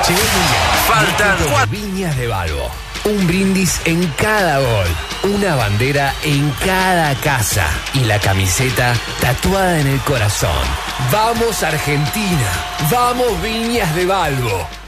Llegó el mundial. Faltan 4 Viñas de Balbo. Un brindis en cada gol. Una bandera en cada casa. Y la camiseta tatuada en el corazón. ¡Vamos Argentina! ¡Vamos Viñas de Balbo!